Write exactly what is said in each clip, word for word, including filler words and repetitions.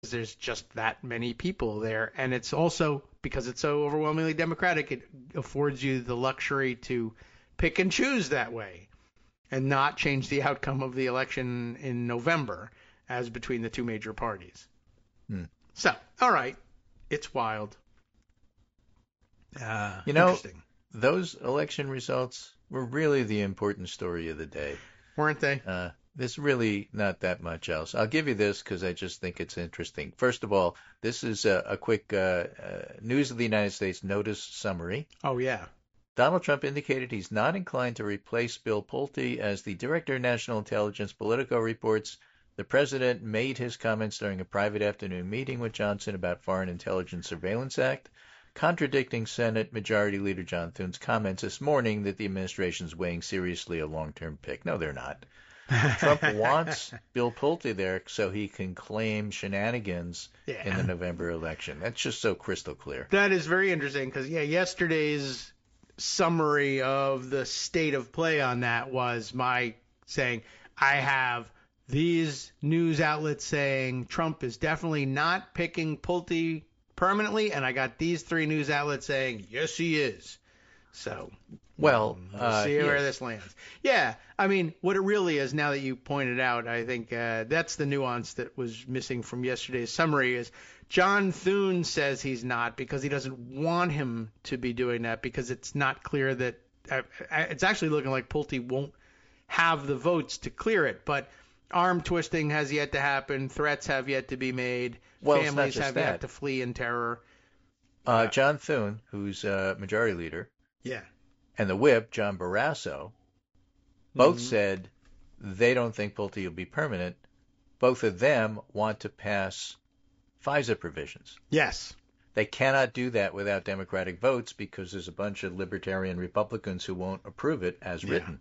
there's just that many people there. And it's also, because it's so overwhelmingly Democratic, it affords you the luxury to pick and choose that way and not change the outcome of the election in November as between the two major parties. Hmm. So, all right, it's wild. Uh, you know, interesting. Those election results were really the important story of the day. Weren't they? Uh, there's really not that much else. I'll give you this because I just think it's interesting. First of all, this is a, a quick uh, uh, News of the United States notice summary. Oh, yeah. Donald Trump indicated he's not inclined to replace Bill Pulte as the Director of National Intelligence. Politico reports the president made his comments during a private afternoon meeting with Johnson about Foreign Intelligence Surveillance Act, contradicting Senate Majority Leader John Thune's comments this morning that the administration's weighing seriously a long-term pick. No, they're not. Trump wants Bill Pulte there so he can claim shenanigans yeah. in the November election. That's just so crystal clear. That is very interesting because, yeah, yesterday's summary of the state of play on that was my saying, I have these news outlets saying Trump is definitely not picking Pulte permanently, and I got these three news outlets saying, yes, he is. So, well, we'll uh, see where yes. this lands. Yeah, I mean, what it really is, now that you pointed out, I think uh, that's the nuance that was missing from yesterday's summary is John Thune says he's not because he doesn't want him to be doing that because it's not clear that uh, it's actually looking like Pulte won't have the votes to clear it, but arm twisting has yet to happen. Threats have yet to be made. Well, Families have that. yet to flee in terror. Uh, John Thune, who's uh, majority leader, yeah, and the whip, John Barrasso, both mm-hmm. said they don't think Pulte will be permanent. Both of them want to pass FISA provisions. Yes. They cannot do that without Democratic votes because there's a bunch of libertarian Republicans who won't approve it as yeah. written.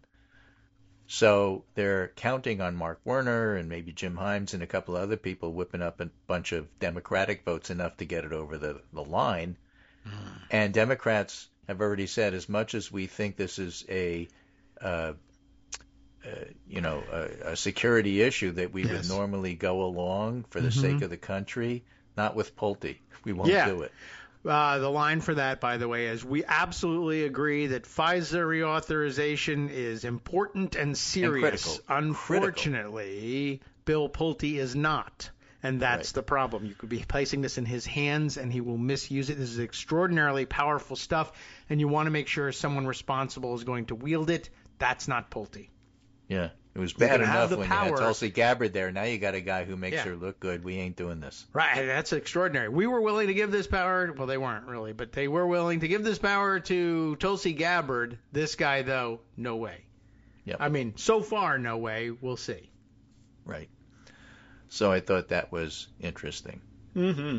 So they're counting on Mark Warner and maybe Jim Himes and a couple of other people whipping up a bunch of Democratic votes enough to get it over the, the line. Mm. And Democrats have already said, as much as we think this is a, uh, uh, you know, a, a security issue that we yes. would normally go along for the mm-hmm. sake of the country, not with Pulte. We won't yeah. do it. Uh, the line for that, by the way, is we absolutely agree that FISA reauthorization is important and serious. And Unfortunately, critical. Bill Pulte is not. And that's right. the problem. You could be placing this in his hands, and he will misuse it. This is extraordinarily powerful stuff, and you want to make sure someone responsible is going to wield it. That's not Pulte. Yeah. It was bad enough when power. you had Tulsi Gabbard there. Now you got a guy who makes yeah. her look good. We ain't doing this. Right. That's extraordinary. We were willing to give this power. Well, they weren't really, but they were willing to give this power to Tulsi Gabbard. This guy, though, no way. Yep. I mean, so far, no way. We'll see. Right. So I thought that was interesting. Mm-hmm.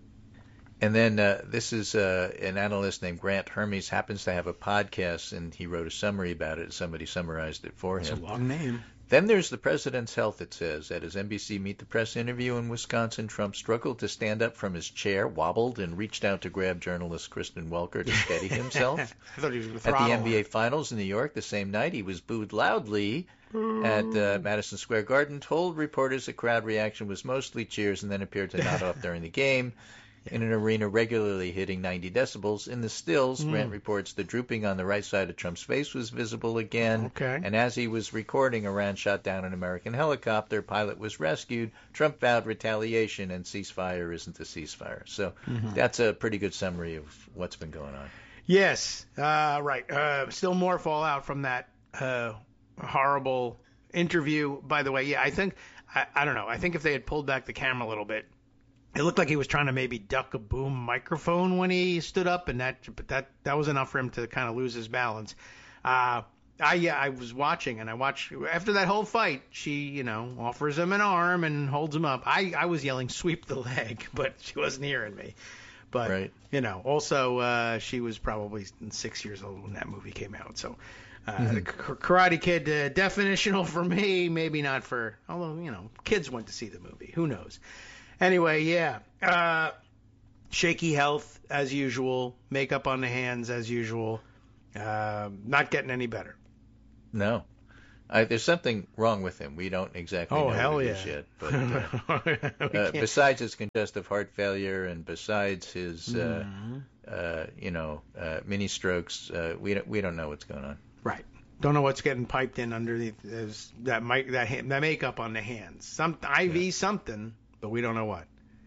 And then uh, this is uh, an analyst named Grant Hermes, happens to have a podcast, and he wrote a summary about it. Somebody summarized it for him. It's a long name. Then there's the president's health, it says. At his N B C Meet the Press interview in Wisconsin, Trump struggled to stand up from his chair, wobbled, and reached out to grab journalist Kristen Welker to steady himself. I thought he was going to At throttle the N B A him. Finals in New York the same night, he was booed loudly at uh, Madison Square Garden, told reporters the crowd reaction was mostly cheers, and then appeared to nod off during the game. In an arena regularly hitting ninety decibels. In the stills, Mm. Grant reports the drooping on the right side of Trump's face was visible again. Okay. And as he was recording, Iran shot down an American helicopter. Pilot was rescued. Trump vowed retaliation, and ceasefire isn't a ceasefire. So Mhm. that's a pretty good summary of what's been going on. Yes. Uh, right. Uh, still more fallout from that uh, horrible interview. By the way, yeah, I think, I, I don't know, I think if they had pulled back the camera a little bit, it looked like he was trying to maybe duck a boom microphone when he stood up, and that but that that was enough for him to kind of lose his balance. Uh, I yeah, I was watching, and I watched after that whole fight. She, you know, offers him an arm and holds him up. I, I was yelling, "Sweep the leg," but she wasn't hearing me. But right. you know, also uh, she was probably six years old when that movie came out, so. Uh, Mm-hmm. The Karate Kid, uh, definitional for me, maybe not for, although, you know, kids went to see the movie. Who knows? Anyway, yeah. Uh, shaky health, as usual. Makeup on the hands, as usual. Uh, not getting any better. No. Uh, there's something wrong with him. We don't exactly Oh, know hell what it yeah. is yet. But uh, We uh, can't- besides his congestive heart failure and besides his, uh, Mhm. uh, you know, uh, mini strokes, uh, we don't we don't know what's going on. Right. Don't know what's getting piped in underneath is that mic that ha- that makeup on the hands. Some I V Yeah. something, but we don't know what.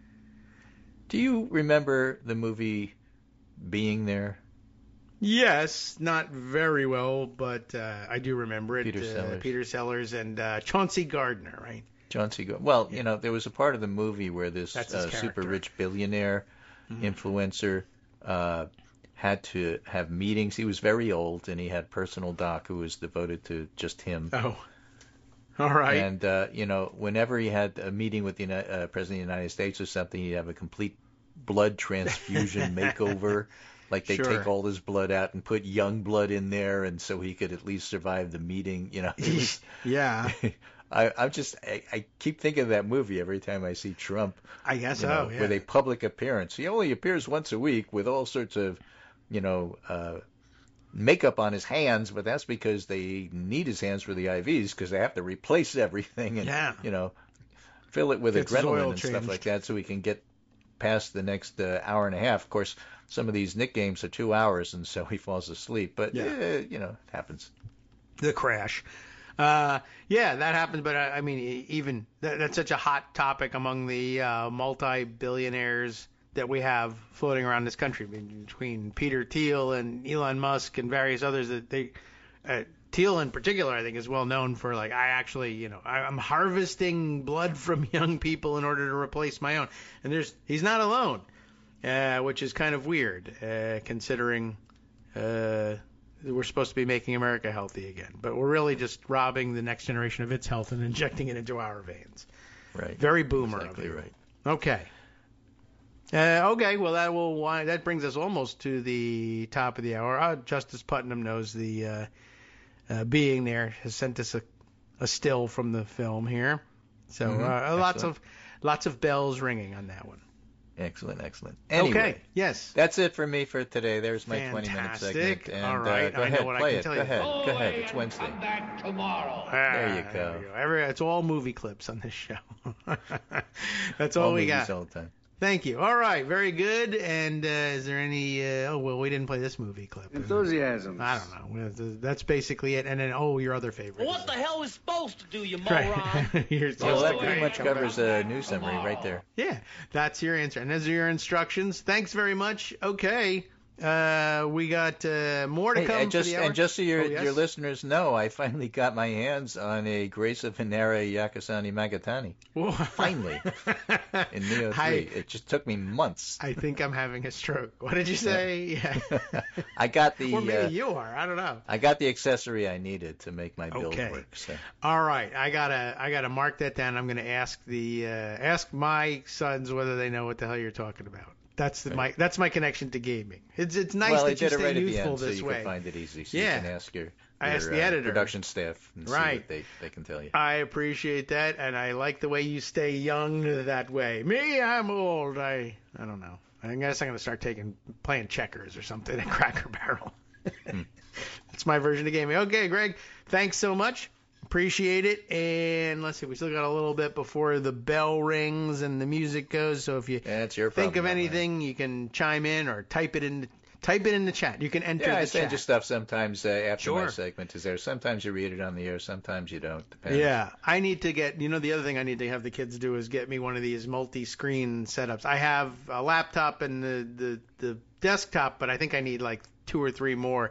Do you remember the movie Being There? Yes, not very well, but uh, I do remember it. Peter uh, Sellers. Peter Sellers and uh, Chauncey Gardner, right? John C. Go- well, Yeah. you know, there was a part of the movie where this That's his uh, super character. rich billionaire Mhm. influencer uh, had to have meetings. He was very old, and he had personal doc who was devoted to just him. Oh, all right. And uh, you know, whenever he had a meeting with the Uni- uh, President of the United States or something, he'd have a complete blood transfusion makeover. Like they Sure. take all his blood out and put young blood in there, and so he could at least survive the meeting. You know, it was, Yeah, I, I'm just I, I keep thinking of that movie every time I see Trump. I guess You so. know, Yeah. with a public appearance. He only appears once a week with all sorts of, you know, uh, makeup on his hands, but that's because they need his hands for the I Vs because they have to replace everything and, Yeah. you know, fill it with Gets his adrenaline oil and stuff changed. like that so he can get past the next uh, hour and a half. Of course, some of these Nick games are two hours, and so he falls asleep. But, Yeah. eh, you know, it happens. The crash. Uh, yeah, that happens. But I, I mean, e- even that, that's such a hot topic among the uh, multi-billionaires that we have floating around this country, between Peter Thiel and Elon Musk and various others. That they, uh, Thiel in particular, I think, is well known for like, I actually, you know, I, I'm harvesting blood from young people in order to replace my own. And there's, he's not alone, uh, which is kind of weird, uh, considering. Uh, We're supposed to be making America healthy again, but we're really just robbing the next generation of its health and injecting it into our veins. Right. Very boomer Exactly of you. right. Okay. Uh, okay. Well, that will wind, that brings us almost to the top of the hour. Uh, Justice Putnam knows the uh, uh, being there has sent us a, a still from the film here, so Mhm. uh, lots Excellent. of lots of bells ringing on that one. Excellent, excellent. Anyway, Okay. Yes. that's it for me for today. There's my twenty-minute Fantastic. segment. And, All right. Uh, go I know ahead, what I play can it. tell Go you. ahead. Go Go ahead. away It's and Wednesday. Come back tomorrow. There you Ah, go. we Every, it's all movie clips on this show. That's all, All we movies got. all the time. Thank you. All right, very good. And uh, is there any? Uh, oh well, we didn't play this movie clip. Enthusiasm. I don't know. That's basically it. And then oh, your other favorite. What the hell is supposed to do, you moron? Right. You're Yeah, well, supposed that to- pretty much covers a news summary right there. Yeah, that's your answer. And those are your instructions. Thanks very much. Okay. Uh, we got uh, more to Hey, come and just for the hour. and just so your Oh, yes? your listeners know, I finally got my hands on a Grace of Hinare Yakasani Magatani. Whoa. Finally, in Neo three. I, It just took me months. I think I'm having a stroke. What did you say? Yeah. I got the Or maybe uh, you are. I don't know. I got the accessory I needed to make my build Okay. work. So. All right, I gotta I gotta mark that down. I'm gonna ask the uh, ask my sons whether they know what the hell you're talking about. That's the, Right. my that's my connection to gaming. It's it's nice well, I that you did it stay right at the youthful end, so this you way. can find it easy. So Yeah. you can ask your, I your asked the uh, editor. production staff and see Right. what they, they can tell you. I appreciate that, and I like the way you stay young that way. Me, I'm old. I I don't know. I guess I'm gonna start taking playing checkers or something at Cracker Barrel. Hmm. That's my version of gaming. Okay, Greg, thanks so much. Appreciate it. And let's see, we still got a little bit before the bell rings and the music goes. So if you Yeah, it's your think of problem, not mine. anything, you can chime in or type it in. Type it in the chat. You can enter Yeah, I the send chat. you stuff sometimes uh, after my Sure. segment is there. Sometimes you read it on the air, sometimes you don't. Depends. Yeah, I need to get, you know, the other thing I need to have the kids do is get me one of these multi-screen setups. I have a laptop and the, the, the desktop, but I think I need like two or three more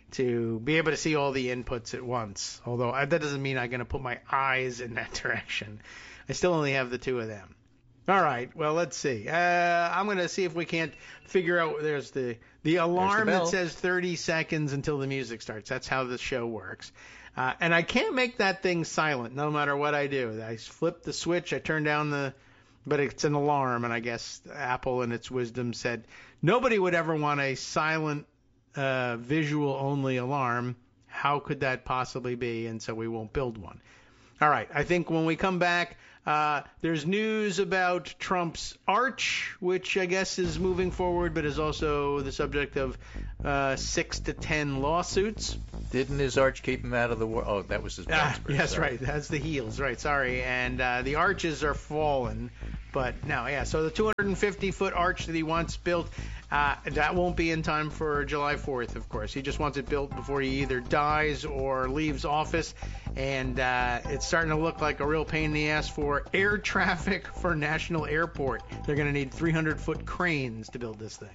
to be able to see all the inputs at once. Although I, that doesn't mean I'm going to put my eyes in that direction. I still only have the two of them. All right, well, let's see. Uh, I'm going to see if we can't figure out, there's the, the alarm bell. that says thirty seconds until the music starts. That's how the show works. Uh, and I can't make that thing silent no matter what I do. I flip the switch, I turn down the, but it's an alarm, and I guess Apple in its wisdom said nobody would ever want a silent uh, visual only alarm. How could that possibly be? And so we won't build one. All right, I think when we come back, Uh, there's news about Trump's arch, which I guess is moving forward, but is also the subject of uh, six to ten lawsuits. Didn't his arch keep him out of the war? Oh, that was his Ah, Bloomsbury, yes, sorry. right. That's the heels, right? Sorry. And uh, the arches are fallen. But no, yeah. So the two hundred fifty foot arch that he wants built, uh, that won't be in time for July fourth, of course. He just wants it built before he either dies or leaves office. And uh, it's starting to look like a real pain in the ass for air traffic for National Airport. They're going to need three hundred foot cranes to build this thing.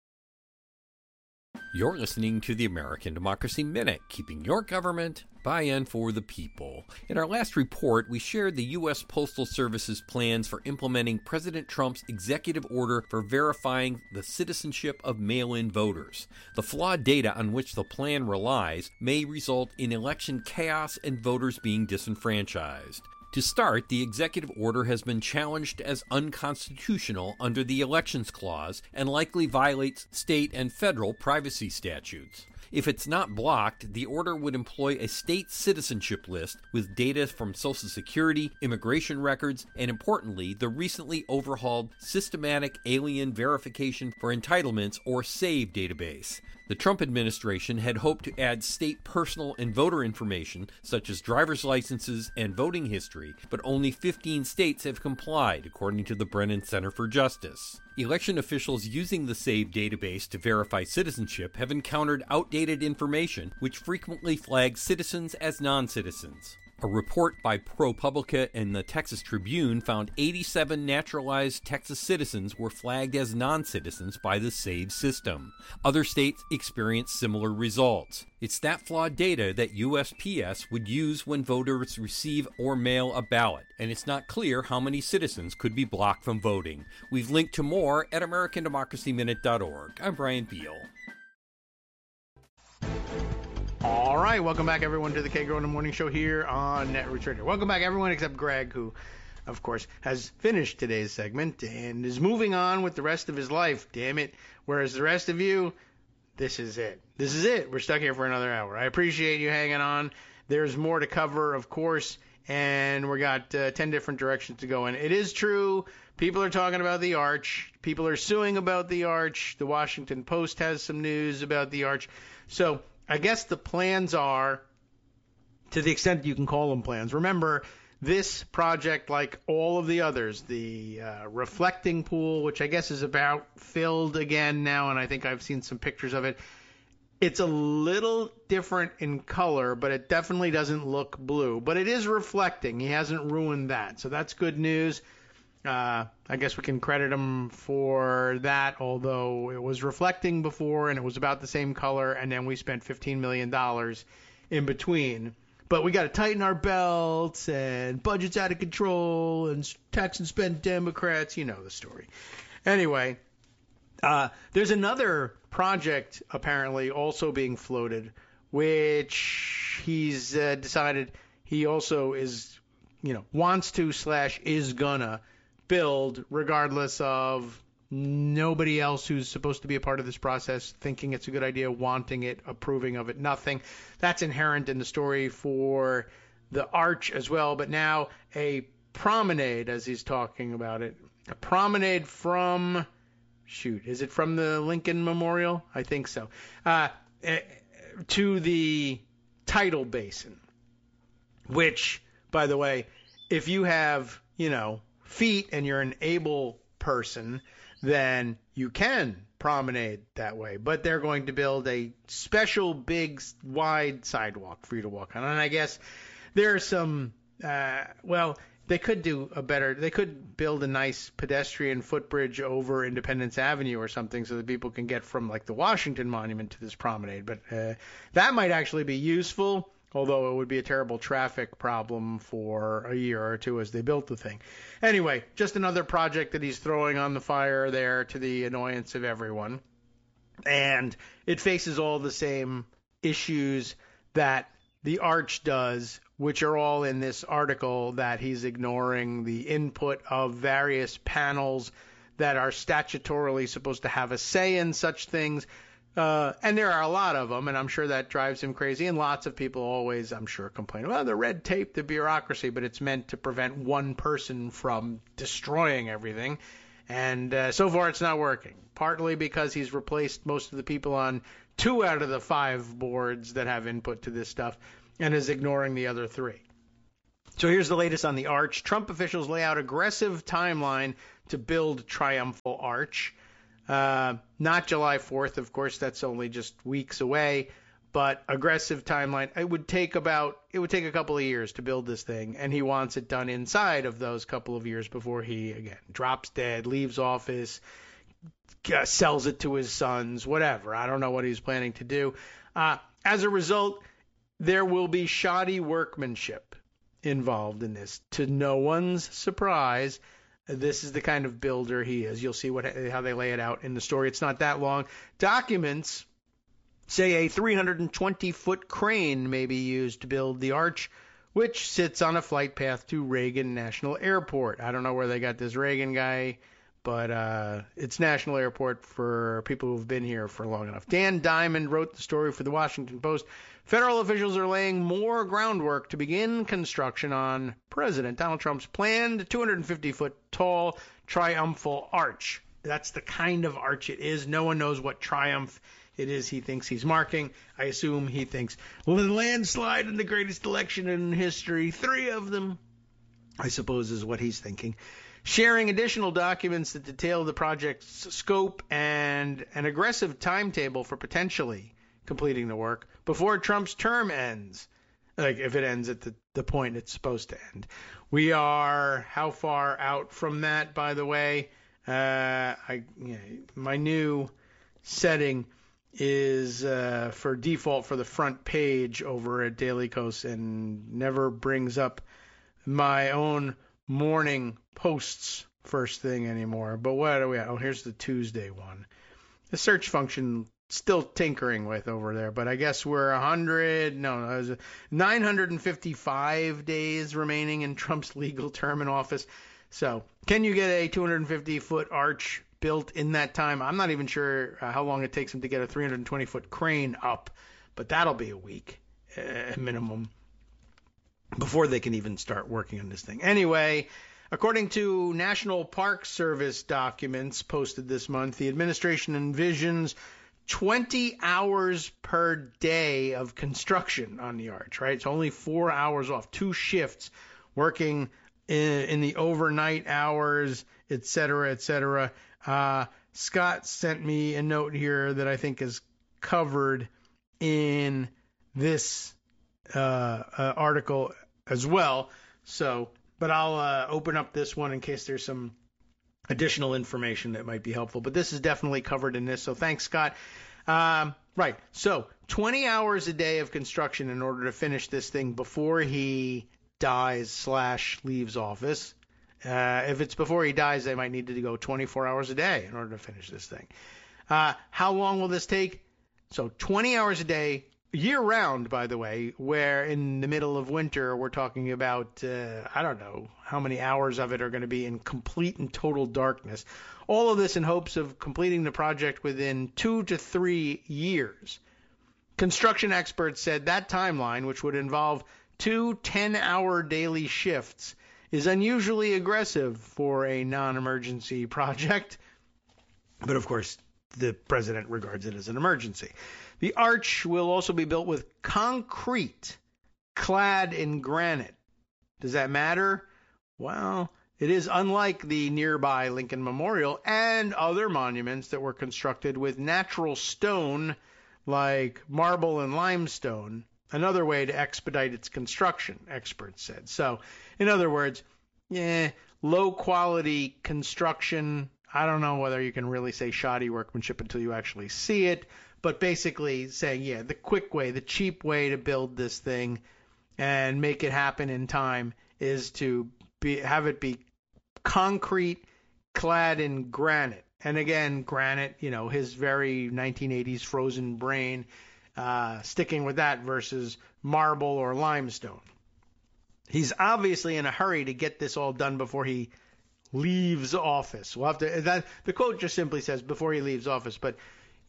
You're listening to the American Democracy Minute, keeping your government by and for the people. In our last report, we shared the U S Postal Service's plans for implementing President Trump's executive order for verifying the citizenship of mail-in voters. The flawed data on which the plan relies may result in election chaos and voters being disenfranchised. To start, the executive order has been challenged as unconstitutional under the Elections Clause and likely violates state and federal privacy statutes. If it's not blocked, the order would employ a state citizenship list with data from Social Security, immigration records, and importantly, the recently overhauled Systematic Alien Verification for Entitlements, or SAVE database. The Trump administration had hoped to add state personal and voter information, such as driver's licenses and voting history, but only fifteen states have complied, according to the Brennan Center for Justice. Election officials using the SAVE database to verify citizenship have encountered outdated information, which frequently flags citizens as non-citizens. A report by ProPublica and the Texas Tribune found eighty-seven naturalized Texas citizens were flagged as non-citizens by the SAVE system. Other states experienced similar results. It's that flawed data that U S P S would use when voters receive or mail a ballot, and it's not clear how many citizens could be blocked from voting. We've linked to more at American Democracy Minute dot org. I'm Brian Beal. All right, welcome back, everyone, to the Kagro in the Morning Show here on Netroots Radio. Welcome back, everyone, except Greg, who, of course, has finished today's segment and is moving on with the rest of his life, damn it. Whereas the rest of you, this is it. This is it. We're stuck here for another hour. I appreciate you hanging on. There's more to cover, of course, and we got uh, ten different directions to go in. It is true. People are talking about the arch. People are suing about the arch. The Washington Post has some news about the arch. So I guess the plans are, to the extent you can call them plans. Remember, this project, like all of the others, the uh, reflecting pool, which I guess is about filled again now, and I think I've seen some pictures of it. It's a little different in color, but it definitely doesn't look blue. But it is reflecting. He hasn't ruined that, so that's good news. Uh, I guess we can credit him for that, although it was reflecting before and it was about the same color, and then we spent fifteen million dollars in between. But we got to tighten our belts, and budget's out of control, and tax and spend Democrats. You know the story. Anyway, uh, there's another project apparently also being floated, which he's uh, decided he also is, you know, wants to slash is gonna build, regardless of nobody else who's supposed to be a part of this process thinking it's a good idea, wanting it, approving of it, nothing. That's inherent in the story for the arch as well. But now a promenade, as he's talking about it, a promenade from, shoot, is it from the Lincoln Memorial? I think so. Uh, to the tidal basin, which, by the way, if you have, you know, feet and you're an able person, then you can promenade that way. But they're going to build a special big wide sidewalk for you to walk on. And I guess there are some, uh, well, they could do a better, they could build a nice pedestrian footbridge over Independence Avenue or something so that people can get from like the Washington Monument to this promenade. But uh, that might actually be useful, although it would be a terrible traffic problem for a year or two as they built the thing. Anyway, just another project that he's throwing on the fire there to the annoyance of everyone. And it faces all the same issues that the arch does, which are all in this article, that he's ignoring the input of various panels that are statutorily supposed to have a say in such things. Uh, and there are a lot of them, and I'm sure that drives him crazy. And lots of people always, I'm sure, complain, well, the red tape, the bureaucracy, but it's meant to prevent one person from destroying everything. And uh, so far it's not working, partly because he's replaced most of the people on two out of the five boards that have input to this stuff and is ignoring the other three. So here's the latest on the Arch. Trump officials lay out aggressive timeline to build Triumphal Arch. Uh, not July fourth, of course, that's only just weeks away, but aggressive timeline. It would take about, it would take a couple of years to build this thing, and he wants it done inside of those couple of years before he, again, drops dead, leaves office, uh, sells it to his sons, whatever. I don't know what he's planning to do. Uh, as a result, there will be shoddy workmanship involved in this. To no one's surprise, this is the kind of builder he is. You'll see what how they lay it out in the story. It's not that long. Documents say a three hundred twenty foot crane may be used to build the arch, which sits on a flight path to Reagan National Airport. I don't know where they got this Reagan guy, but uh, it's National Airport for people who've been here for long enough. Dan Diamond wrote the story for the Washington Post. Federal officials are laying more groundwork to begin construction on President Donald Trump's planned two hundred fifty foot tall Triumphal Arch. That's the kind of arch it is. No one knows what triumph it is he thinks he's marking. I assume he thinks, well, the landslide in the greatest election in history, three of them, I suppose is what he's thinking. Sharing additional documents that detail the project's scope and an aggressive timetable for potentially completing the work before Trump's term ends, like if it ends at the, the point it's supposed to end. We are how far out from that, by the way? Uh, I you know, my new setting is uh, for default for the front page over at Daily Kos and never brings up my own morning posts first thing anymore. But what are we at? Oh, here's the Tuesday one. The search function still tinkering with over there, but I guess we're one hundred, no, nine hundred fifty-five days remaining in Trump's legal term in office. So can you get a two hundred fifty foot arch built in that time? I'm not even sure uh, how long it takes him to get a three hundred twenty foot crane up, but that'll be a week uh, minimum before they can even start working on this thing. Anyway, according to National Park Service documents posted this month, the administration envisions twenty hours per day of construction on the arch, right? It's only four hours off, two shifts working in, in the overnight hours, et cetera, et cetera. Uh, Scott sent me a note here that I think is covered in this uh, uh, article as well. So, but I'll uh, open up this one in case there's some additional information that might be helpful. But this is definitely covered in this. So thanks, Scott. Um, right. So twenty hours a day of construction in order to finish this thing before he dies slash leaves office. Uh, if it's before he dies, they might need to go twenty-four hours a day in order to finish this thing. Uh, how long will this take? So twenty hours a day, year-round, by the way, where in the middle of winter we're talking about, uh, I don't know, how many hours of it are going to be in complete and total darkness. All of this in hopes of completing the project within two to three years. Construction experts said that timeline, which would involve two ten-hour daily shifts, is unusually aggressive for a non-emergency project. But, of course, the president regards it as an emergency. The arch will also be built with concrete clad in granite. Does that matter? Well, it is unlike the nearby Lincoln Memorial and other monuments that were constructed with natural stone like marble and limestone, another way to expedite its construction, experts said. So, in other words, yeah, low-quality construction. I don't know whether you can really say shoddy workmanship until you actually see it, but basically saying, yeah, the quick way, the cheap way to build this thing and make it happen in time is to be, have it be concrete clad in granite. And again, granite, you know, his very nineteen eighties frozen brain, uh, sticking with that versus marble or limestone. He's obviously in a hurry to get this all done before he leaves office. We'll have to, that, the quote just simply says before he leaves office, but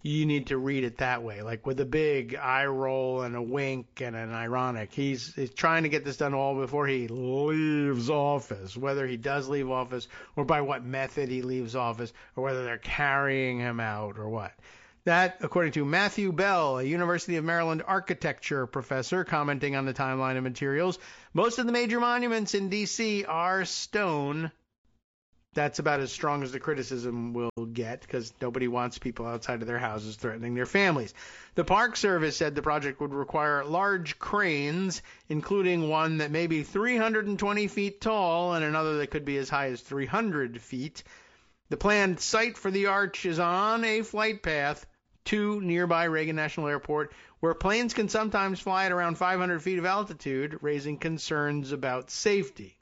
you need to read it that way, like with a big eye roll and a wink and an ironic. He's, he's trying to get this done all before he leaves office, whether he does leave office or by what method he leaves office or whether they're carrying him out or what. That, according to Matthew Bell, a University of Maryland architecture professor, commenting on the timeline of materials. Most of the major monuments in D C are stone. That's about as strong as the criticism will get because nobody wants people outside of their houses threatening their families. The Park Service said the project would require large cranes, including one that may be three hundred twenty feet tall and another that could be as high as three hundred feet. The planned site for the arch is on a flight path to nearby Reagan National Airport, where planes can sometimes fly at around five hundred feet of altitude, raising concerns about safety.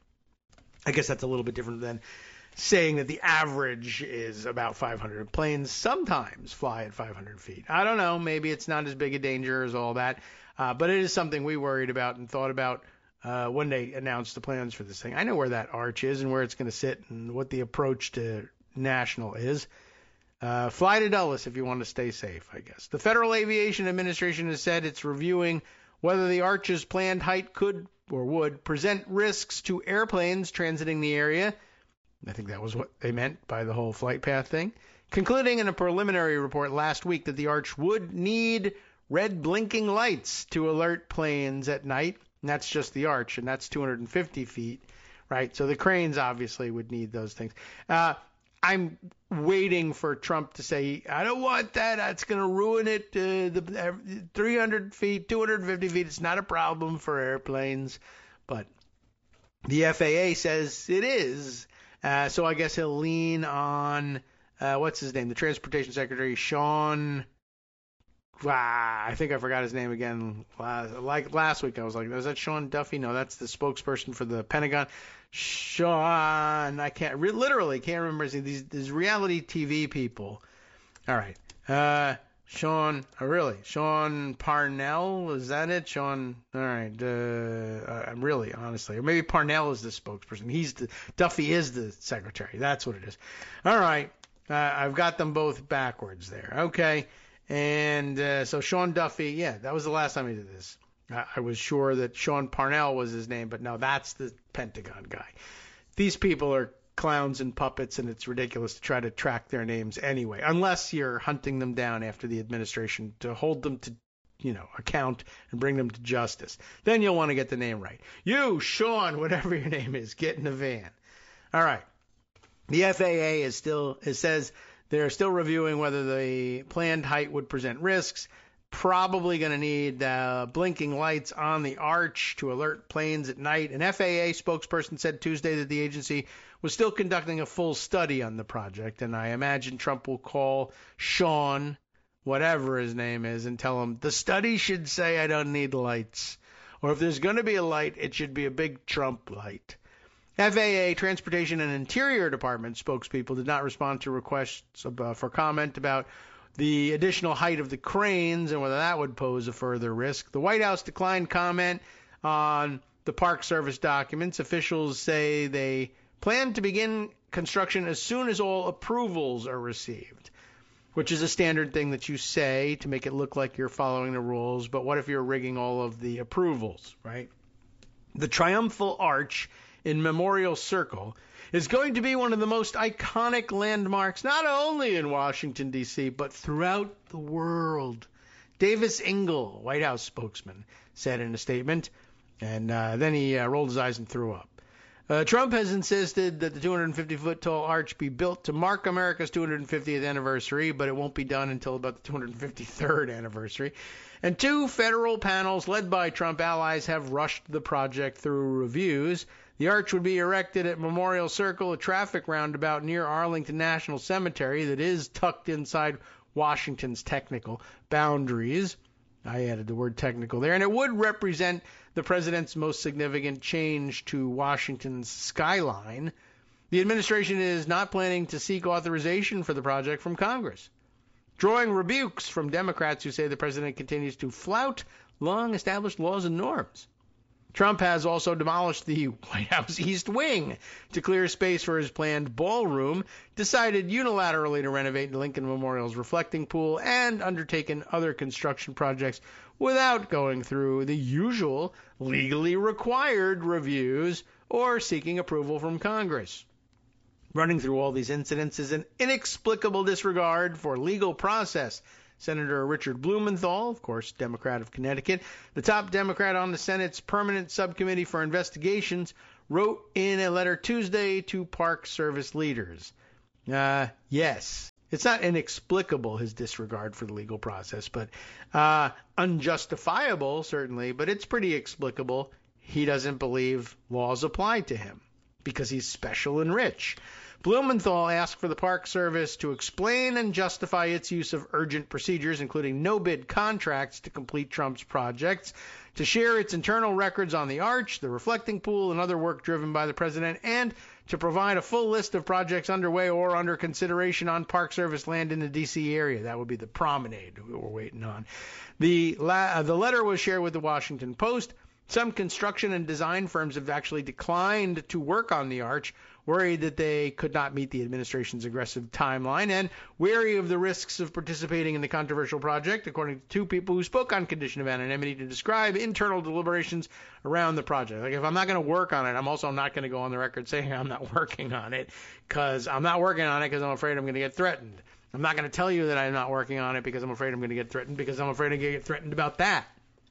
I guess that's a little bit different than saying that the average is about five hundred. Planes sometimes fly at five hundred feet. I don't know. Maybe it's not as big a danger as all that. Uh, but it is something we worried about and thought about uh, when they announced the plans for this thing. I know where that arch is and where it's going to sit and what the approach to National is. Uh, fly to Dulles if you want to stay safe, I guess. The Federal Aviation Administration has said it's reviewing whether the arch's planned height could or would present risks to airplanes transiting the area. I think that was what they meant by the whole flight path thing. Concluding in a preliminary report last week that the arch would need red blinking lights to alert planes at night. And that's just the arch, and that's two hundred fifty feet, right? So the cranes obviously would need those things. Uh, I'm waiting for Trump to say, I don't want that. That's going to ruin it. Uh, the uh, three hundred feet, two hundred fifty feet, it's not a problem for airplanes. But the F A A says it is. Uh, so I guess he'll lean on, uh, what's his name, the Transportation Secretary, Sean, ah, I think I forgot his name again. Last, like last week I was like, was that Sean Duffy? No, that's the spokesperson for the Pentagon. Sean, I can't, re- literally can't remember his name. These, these reality T V people. All right. Uh, Sean, oh, really? Sean Parnell, is that it? Sean, all right. Uh, I'm really, honestly, or maybe Parnell is the spokesperson. He's the, Duffy is the secretary. That's what it is. All right. Uh, I've got them both backwards there. Okay. And uh, so Sean Duffy, yeah, that was the last time he did this. I, I was sure that Sean Parnell was his name, but no, that's the Pentagon guy. These people are clowns and puppets, and it's ridiculous to try to track their names anyway, unless you're hunting them down after the administration to hold them to, you know, account and bring them to justice. Then you'll want to get the name right. You, Sean, whatever your name is, get in the van. All right. The F A A is still, it says they're still reviewing whether the planned height would present risks. Probably going to need uh, blinking lights on the arch to alert planes at night. An F A A spokesperson said Tuesday that the agency was still conducting a full study on the project, and I imagine Trump will call Sean, whatever his name is, and tell him the study should say I don't need lights. Or if there's going to be a light, it should be a big Trump light. F A A, Transportation and Interior Department spokespeople did not respond to requests uh, for comment about the additional height of the cranes and whether that would pose a further risk. The White House declined comment on the Park Service documents. Officials say they plan to begin construction as soon as all approvals are received, which is a standard thing that you say to make it look like you're following the rules. But what if you're rigging all of the approvals, right? The Triumphal Arch in Memorial Circle is going to be one of the most iconic landmarks, not only in Washington, D C, but throughout the world. Davis Ingle, White House spokesman, said in a statement, and uh, then he uh, rolled his eyes and threw up. Uh, Trump has insisted that the two hundred fifty foot tall arch be built to mark America's two hundred fiftieth anniversary, but it won't be done until about the two hundred fifty-third anniversary. And two federal panels led by Trump allies have rushed the project through reviews. The arch would be erected at Memorial Circle, a traffic roundabout near Arlington National Cemetery that is tucked inside Washington's technical boundaries. I added the word technical there. And it would represent the president's most significant change to Washington's skyline. The administration is not planning to seek authorization for the project from Congress, drawing rebukes from Democrats who say the president continues to flout long-established laws and norms. Trump has also demolished the White House East Wing to clear space for his planned ballroom, decided unilaterally to renovate Lincoln Memorial's reflecting pool, and undertaken other construction projects without going through the usual legally required reviews or seeking approval from Congress. Running through all these incidents is an inexplicable disregard for legal process. Senator Richard Blumenthal, of course, Democrat of Connecticut, the top Democrat on the Senate's Permanent Subcommittee for Investigations, wrote in a letter Tuesday to Park Service leaders. Uh, yes, it's not inexplicable, his disregard for the legal process, but uh, unjustifiable, certainly, but it's pretty explicable. He doesn't believe laws apply to him because he's special and rich. Blumenthal asked for the Park Service to explain and justify its use of urgent procedures, including no-bid contracts to complete Trump's projects, to share its internal records on the Arch, the reflecting pool, and other work driven by the president, and to provide a full list of projects underway or under consideration on Park Service land in the D C area. That would be the promenade we were waiting on. The, la- the letter was shared with the Washington Post. Some construction and design firms have actually declined to work on the Arch, worried that they could not meet the administration's aggressive timeline, and wary of the risks of participating in the controversial project, according to two people who spoke on condition of anonymity to describe internal deliberations around the project. Like, if I'm not going to work on it, I'm also not going to go on the record saying I'm not working on it, because I'm not working on it because I'm afraid I'm going to get threatened. I'm not going to tell you that I'm not working on it because I'm afraid I'm going to get threatened, because I'm afraid I'm going to get threatened about that.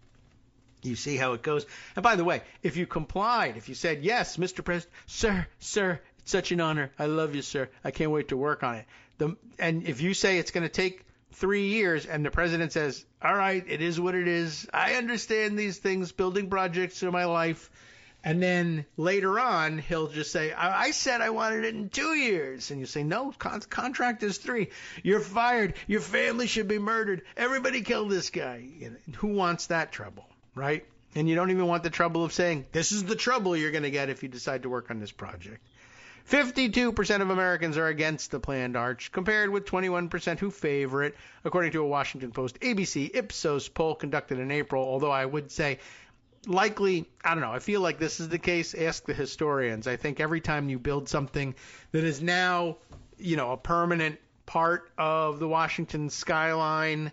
You see how it goes. And by the way, if you complied, if you said, yes, Mister President, sir, sir, it's such an honor. I love you, sir. I can't wait to work on it. The, and if you say it's going to take three years and the president says, all right, it is what it is. I understand these things, building projects are my life. And then later on, he'll just say, I, I said I wanted it in two years. And you say, no, con- contract is three. You're fired. Your family should be murdered. Everybody kill this guy. You know, who wants that trouble? Right? And you don't even want the trouble of saying, this is the trouble you're going to get if you decide to work on this project. fifty-two percent of Americans are against the planned arch, compared with twenty-one percent who favor it, according to a Washington Post A B C Ipsos poll conducted in April, although I would say likely, I don't know, I feel like this is the case. Ask the historians. I think every time you build something that is now, you know, a permanent part of the Washington skyline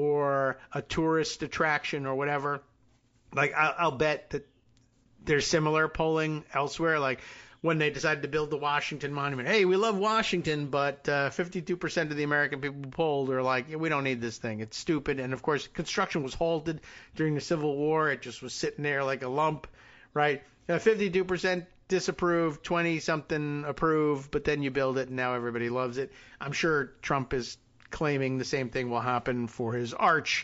or a tourist attraction or whatever, like, I'll, I'll bet that there's similar polling elsewhere. Like, when they decided to build the Washington Monument, hey, we love Washington, but uh, fifty-two percent of the American people polled are like, yeah, we don't need this thing. It's stupid. And, of course, construction was halted during the Civil War. It just was sitting there like a lump, right? Uh, fifty-two percent disapprove, twenty-something approve, but then you build it, and now everybody loves it. I'm sure Trump is claiming the same thing will happen for his arch,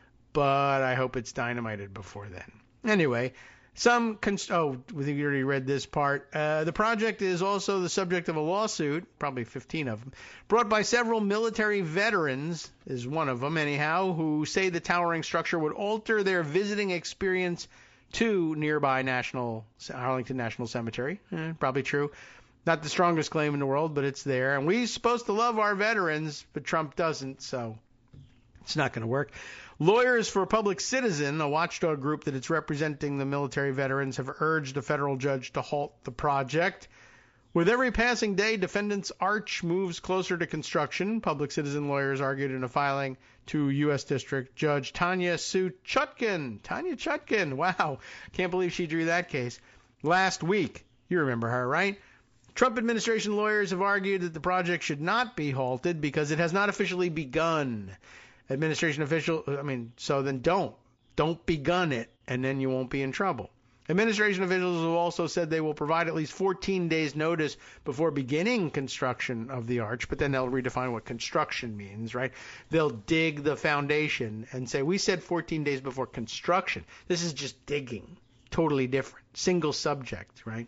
but I hope it's dynamited before then. Anyway, some const- oh, we already read this part. Uh, the project is also the subject of a lawsuit, probably fifteen of them, brought by several military veterans, is one of them anyhow, who say the towering structure would alter their visiting experience to nearby National Arlington National Cemetery. Eh, probably true. Not the strongest claim in the world, but it's there. And we're supposed to love our veterans, but Trump doesn't, so it's not going to work. Lawyers for Public Citizen, a watchdog group that is representing the military veterans, have urged a federal judge to halt the project. With every passing day, defendants' arch moves closer to construction, Public Citizen lawyers argued in a filing to U S District Judge Tanya Sue Chutkin. Tanya Chutkin, wow, can't believe she drew that case. Last week, you remember her, right? Trump administration lawyers have argued that the project should not be halted because it has not officially begun. Administration official, I mean, so then don't. Don't begun it, and then you won't be in trouble. Administration officials have also said they will provide at least fourteen days notice before beginning construction of the arch, but then they'll redefine what construction means, right? They'll dig the foundation and say, we said fourteen days before construction. This is just digging. Totally different. Single subject, right?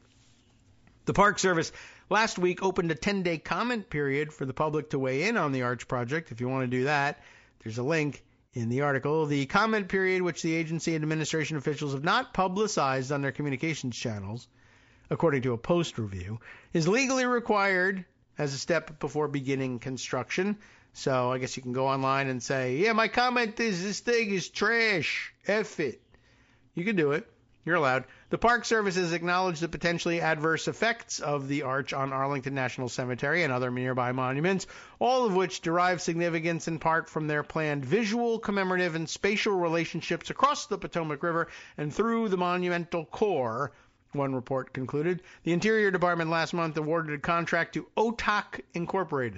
The Park Service last week opened a ten-day comment period for the public to weigh in on the arch project. If you want to do that, there's a link in the article. The comment period, which the agency and administration officials have not publicized on their communications channels, according to a Post review, is legally required as a step before beginning construction. So I guess you can go online and say, yeah, my comment is this thing is trash. F it. You can do it. You're allowed. The Park Service has acknowledged the potentially adverse effects of the arch on Arlington National Cemetery and other nearby monuments, all of which derive significance in part from their planned visual, commemorative, and spatial relationships across the Potomac River and through the monumental core, one report concluded. The Interior Department last month awarded a contract to O T A K Incorporated,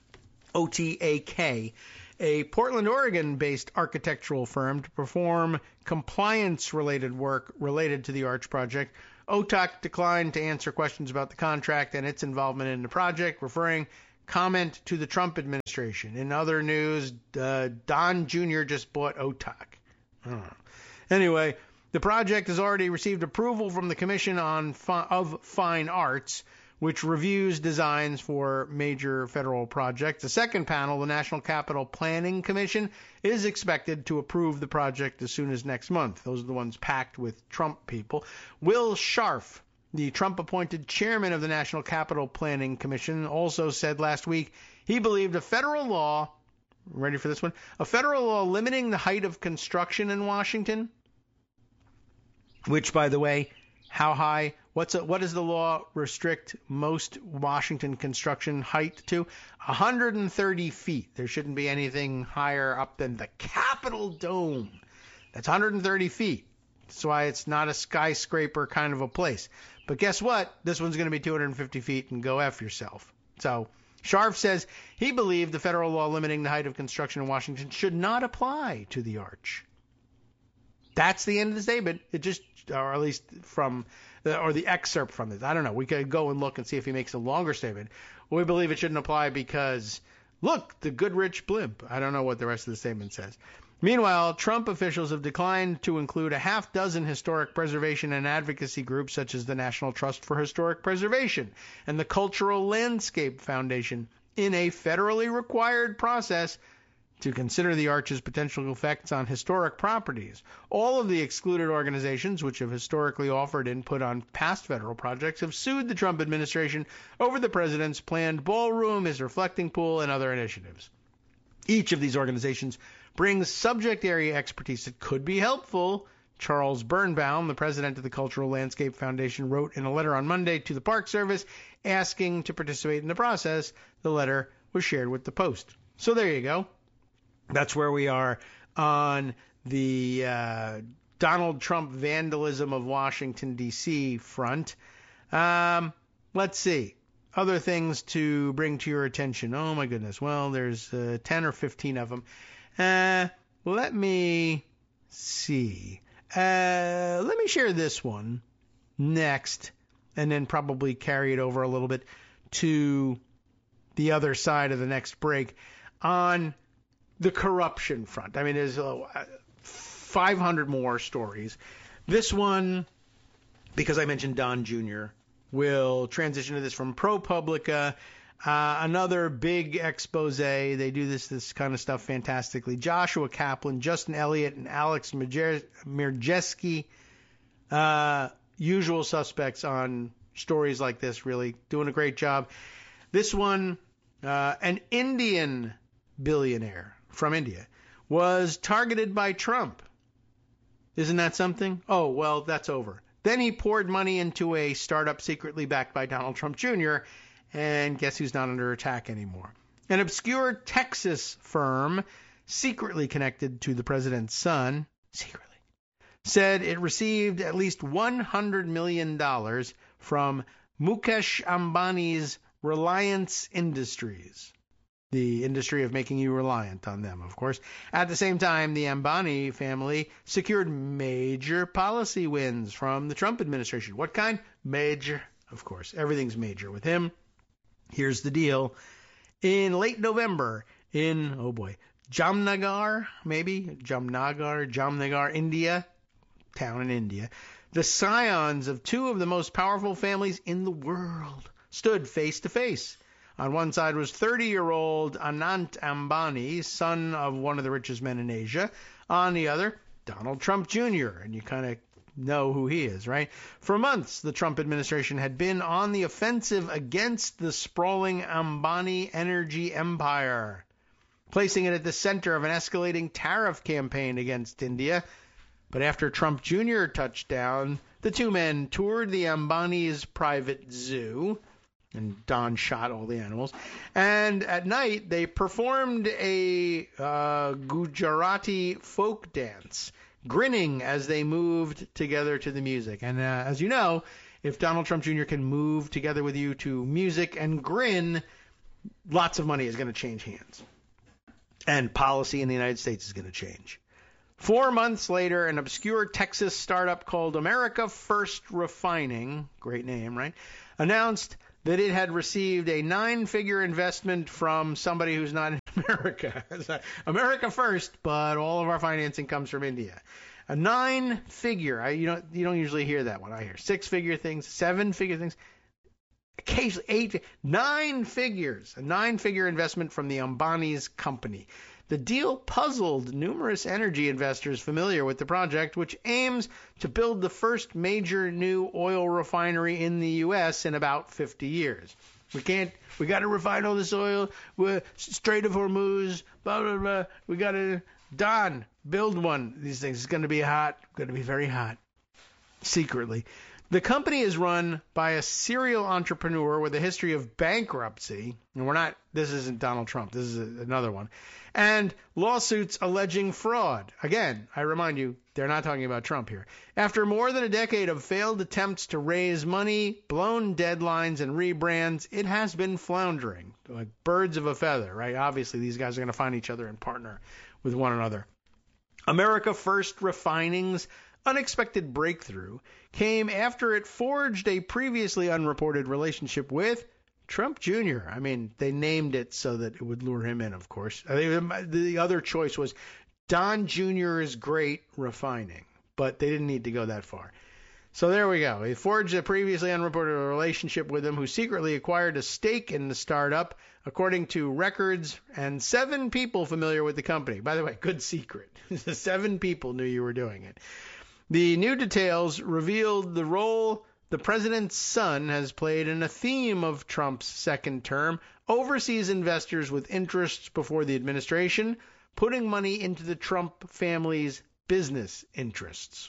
O T A K, a Portland, Oregon-based architectural firm to perform compliance-related work related to the Arch project. O T A K declined to answer questions about the contract and its involvement in the project, referring comment to the Trump administration. In other news, uh, Don Junior just bought O T A K. I don't know. Anyway, the project has already received approval from the Commission on Fi- of Fine Arts, which reviews designs for major federal projects. The second panel, the National Capital Planning Commission, is expected to approve the project as soon as next month. Those are the ones packed with Trump people. Will Scharf, the Trump-appointed chairman of the National Capital Planning Commission, also said last week he believed a federal law, ready for this one, a federal law limiting the height of construction in Washington, which, by the way, how high? What's a, what does the law restrict most Washington construction height to? one hundred thirty feet. There shouldn't be anything higher up than the Capitol Dome. That's one hundred thirty feet. That's why it's not a skyscraper kind of a place. But guess what? This one's going to be two hundred fifty feet and go F yourself. So Scharf says he believed the federal law limiting the height of construction in Washington should not apply to the arch. That's the end of the statement. It just, or at least from, the, or the excerpt from this. I don't know. We could go and look and see if he makes a longer statement. We believe it shouldn't apply because, look, the Goodrich blimp. I don't know what the rest of the statement says. Meanwhile, Trump officials have declined to include a half dozen historic preservation and advocacy groups such as the National Trust for Historic Preservation and the Cultural Landscape Foundation in a federally required process to consider the arch's potential effects on historic properties. All of the excluded organizations, which have historically offered input on past federal projects, have sued the Trump administration over the president's planned ballroom, his reflecting pool, and other initiatives. Each of these organizations brings subject area expertise that could be helpful. Charles Birnbaum, the president of the Cultural Landscape Foundation, wrote in a letter on Monday to the Park Service asking to participate in the process. The letter was shared with the Post. So there you go. That's where we are on the uh, Donald Trump vandalism of Washington, D C front. Um, let's see. Other things to bring to your attention. Oh, my goodness. Well, there's uh, ten or fifteen of them. Uh, let me see. Uh, let me share this one next and then probably carry it over a little bit to the other side of the next break on the corruption front. I mean, there's uh, five hundred more stories. This one, because I mentioned Don Junior, will transition to this from ProPublica. Uh, another big expose. They do this this kind of stuff fantastically. Joshua Kaplan, Justin Elliott, and Alex Mirjeski, uh, usual suspects on stories like this, really doing a great job. This one, uh, an Indian billionaire from India was targeted by Trump. Isn't that something? Oh, well, that's over. Then he poured money into a startup secretly backed by Donald Trump Junior, and guess who's not under attack anymore? An obscure Texas firm, secretly connected to the president's son, secretly, said it received at least one hundred million dollars from Mukesh Ambani's Reliance Industries. The industry of making you reliant on them, of course. At the same time, the Ambani family secured major policy wins from the Trump administration. What kind? Major. Of course, everything's major with him. Here's the deal. In late November, in, oh boy, Jamnagar, maybe? Jamnagar, Jamnagar, India, town in India, the scions of two of the most powerful families in the world stood face to face. On one side was thirty-year-old Anant Ambani, son of one of the richest men in Asia. On the other, Donald Trump Junior And you kind of know who he is, right? For months, the Trump administration had been on the offensive against the sprawling Ambani energy empire, placing it at the center of an escalating tariff campaign against India. But after Trump Junior touched down, the two men toured the Ambani's private zoo, and Don shot all the animals. And at night, they performed a uh, Gujarati folk dance, grinning as they moved together to the music. And uh, as you know, if Donald Trump Junior can move together with you to music and grin, lots of money is going to change hands. And policy in the United States is going to change. Four months later, an obscure Texas startup called America First Refining, great name, right, announced that it had received a nine-figure investment from somebody who's not in America. America First, but all of our financing comes from India. A nine-figure, I, you don't you don't usually hear that one. I hear six-figure things, seven-figure things, occasionally eight, nine figures, a nine-figure investment from the Ambani's company. The deal puzzled numerous energy investors familiar with the project, which aims to build the first major new oil refinery in the U S in about fifty years. We can't, we got to refine all this oil. We're Strait of Hormuz, blah, blah, blah. We got to, Don, build one. These things is going to be hot, going to be very hot, secretly. The company is run by a serial entrepreneur with a history of bankruptcy, and we're not, this isn't Donald Trump, this is a, another one, and lawsuits alleging fraud. Again, I remind you, they're not talking about Trump here. After more than a decade of failed attempts to raise money, blown deadlines, and rebrands, it has been floundering, like birds of a feather, right? Obviously, these guys are going to find each other and partner with one another. America First Refining's unexpected breakthrough came after it forged a previously unreported relationship with Trump Junior I mean, they named it so that it would lure him in, of course. The other choice was Don Junior's Great Refining, but they didn't need to go that far. So there we go. They forged a previously unreported relationship with him, who secretly acquired a stake in the startup, according to records and seven people familiar with the company. By the way, good secret. Seven people knew you were doing it. The new details revealed the role the president's son has played in a theme of Trump's second term: overseas investors with interests before the administration, putting money into the Trump family's business interests.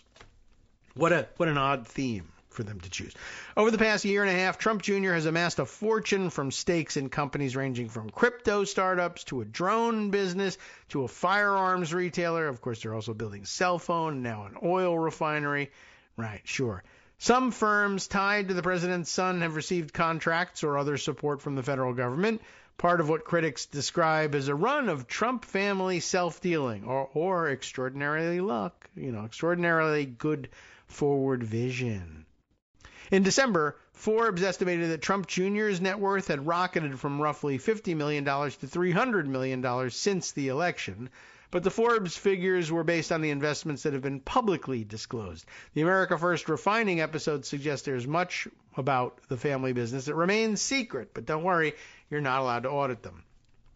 What a what an odd theme for them to choose. Over the past year and a half, Trump Junior has amassed a fortune from stakes in companies ranging from crypto startups to a drone business to a firearms retailer. Of course, they're also building a cell phone, now an oil refinery. Right, sure. Some firms tied to the president's son have received contracts or other support from the federal government, part of what critics describe as a run of Trump family self-dealing or, or extraordinarily luck, you know, extraordinarily good forward vision. In December, Forbes estimated that Trump Junior's net worth had rocketed from roughly fifty million dollars to three hundred million dollars since the election, but the Forbes figures were based on the investments that have been publicly disclosed. The America First Refining episode suggests there's much about the family business that remains secret, but don't worry, you're not allowed to audit them.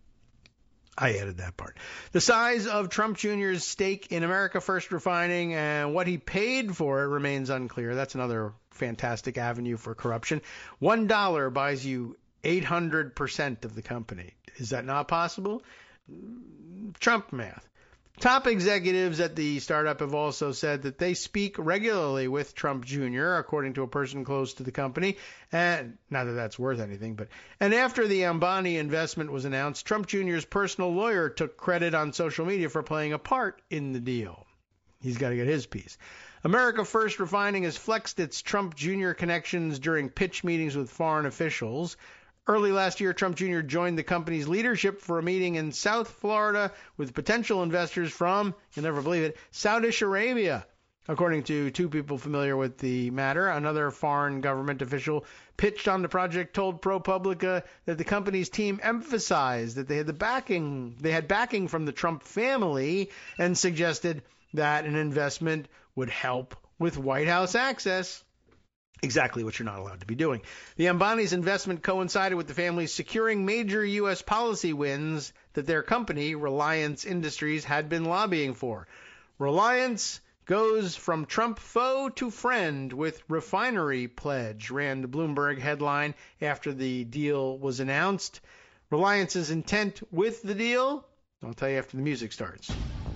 I added that part. The size of Trump Junior's stake in America First Refining and what he paid for it remains unclear. That's another fantastic avenue for corruption. One dollar buys you eight hundred percent of the company. Is that not possible? Trump math. Top executives at the startup have also said that they speak regularly with Trump Junior, according to a person close to the company. And not that that's worth anything, but and after the Ambani investment was announced, Trump Junior's personal lawyer took credit on social media for playing a part in the deal. He's got to get his piece. America First Refining has flexed its Trump Junior connections during pitch meetings with foreign officials. Early last year, Trump Junior joined the company's leadership for a meeting in South Florida with potential investors from, you'll never believe it, Saudi Arabia. According to two people familiar with the matter, another foreign government official pitched on the project told ProPublica that the company's team emphasized that they had the backing, they had backing from the Trump family, and suggested that an investment would help with White House access. Exactly what you're not allowed to be doing. The Ambani's investment coincided with the family securing major U S policy wins that their company, Reliance Industries, had been lobbying for. Reliance goes from Trump foe to friend with refinery pledge, ran the Bloomberg headline after the deal was announced. Reliance's intent with the deal? I'll tell you after the music starts.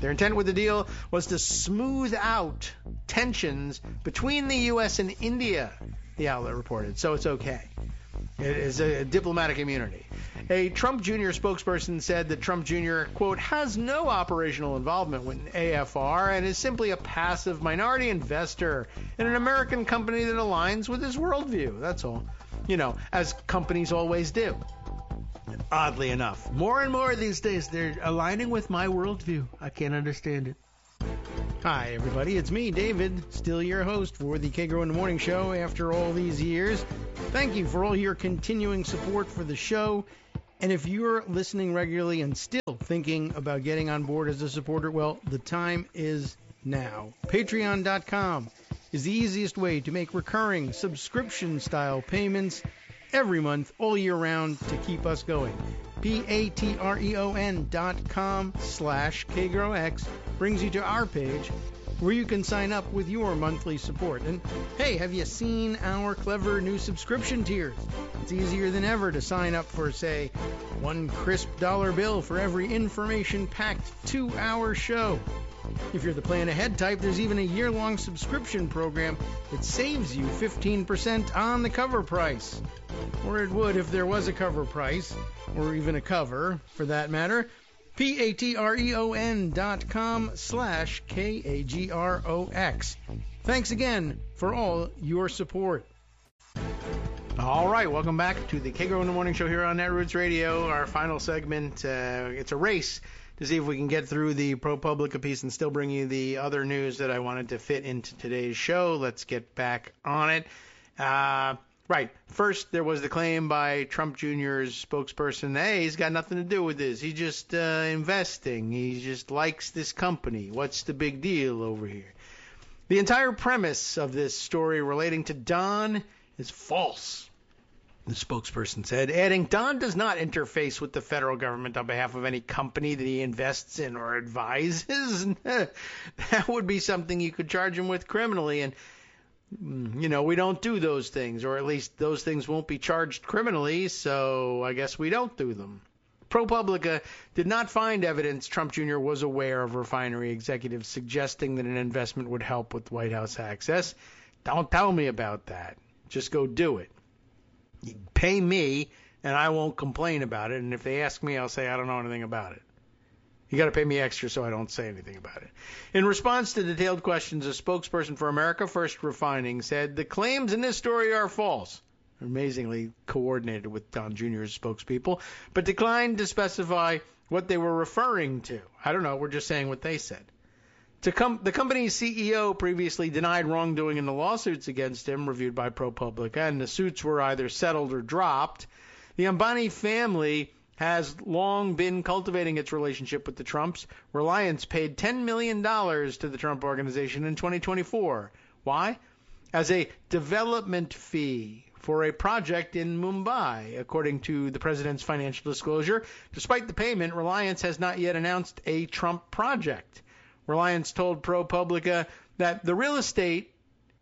Their intent with the deal was to smooth out tensions between the U S and India, the outlet reported. So it's okay. It is a diplomatic immunity. A Trump Junior spokesperson said that Trump Junior, quote, has no operational involvement with A F R and is simply a passive minority investor in an American company that aligns with his worldview. That's all. You know, as companies always do. Oddly enough. More and more these days, they're aligning with my worldview. I can't understand it. Hi, everybody. It's me, David, still your host for the Kagro in the Morning Show after all these years. Thank you for all your continuing support for the show. And if you're listening regularly and still thinking about getting on board as a supporter, well, the time is now. Patreon dot com is the easiest way to make recurring subscription-style payments every month, all year round, to keep us going. P-A-T-R-E-O-N dot com slash KagroX brings you to our page where you can sign up with your monthly support. And hey, have you seen our clever new subscription tiers? It's easier than ever to sign up for, say, one crisp dollar bill for every information-packed two-hour show. If you're the plan ahead type, there's even a year-long subscription program that saves you fifteen percent on the cover price. Or it would if there was a cover price, or even a cover, for that matter. P-A-T-R-E-O-N dot com slash K-A-G-R-O-X. Thanks again for all your support. All right, welcome back to the Kagro in the Morning Show here on Netroots Radio. Our final segment, uh, it's a race to see if we can get through the ProPublica piece and still bring you the other news that I wanted to fit into today's show. Let's get back on it. Uh, right. First, there was the claim by Trump Junior's spokesperson, hey, he's got nothing to do with this. He's just uh, investing. He just likes this company. What's the big deal over here? The entire premise of this story relating to Don is false, the spokesperson said, adding, Don does not interface with the federal government on behalf of any company that he invests in or advises. That would be something you could charge him with criminally. And, you know, we don't do those things, or at least those things won't be charged criminally, so I guess we don't do them. ProPublica did not find evidence Trump Junior was aware of refinery executives suggesting that an investment would help with White House access. Don't tell me about that. Just go do it. You pay me, and I won't complain about it. And if they ask me, I'll say I don't know anything about it. You got to pay me extra so I don't say anything about it. In response to detailed questions, a spokesperson for America First Refining said the claims in this story are false, amazingly coordinated with Don Junior's spokespeople, but declined to specify what they were referring to. I don't know. We're just saying what they said. To com- the company's C E O previously denied wrongdoing in the lawsuits against him, reviewed by ProPublica, and the suits were either settled or dropped. The Ambani family has long been cultivating its relationship with the Trumps. Reliance paid ten million dollars to the Trump Organization in twenty twenty-four. Why? As a development fee for a project in Mumbai, according to the president's financial disclosure. Despite the payment, Reliance has not yet announced a Trump project. Reliance told ProPublica that the real estate